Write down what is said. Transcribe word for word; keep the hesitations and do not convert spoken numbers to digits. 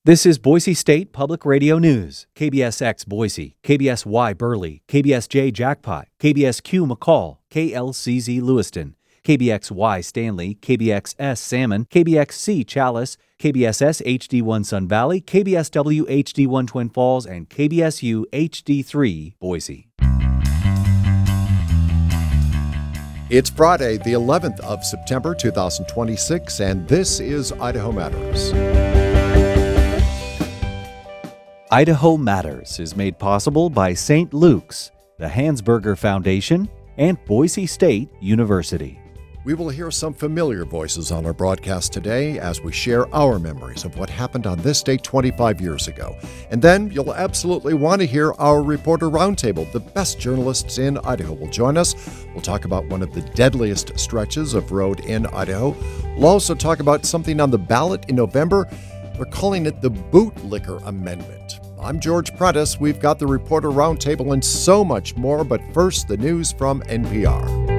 This is Boise State Public Radio News. K B S X Boise, K B S Y Burley, K B S J Jackpot, K B S Q McCall, K L C Z Lewiston, K B X Y Stanley, K B X S Salmon, K B X C Chalice, K B S S H D one Sun Valley, K B S W H D one Twin Falls, and K B S U H D three Boise. It's Friday, the eleventh of September, two thousand twenty-six, and this is Idaho Matters. Idaho Matters is made possible by Saint Luke's, the Hansberger Foundation, and Boise State University. We will hear some familiar voices on our broadcast today as we share our memories of what happened on this day twenty-five years ago. And then you'll absolutely want to hear our Reporter Roundtable. The best journalists in Idaho will join us. We'll talk about one of the deadliest stretches of road in Idaho. We'll also talk about something on the ballot in November. They're calling it the Bootlicker Amendment. I'm George Prentice. We've got the Reporter Roundtable and so much more, but first, the news from N P R.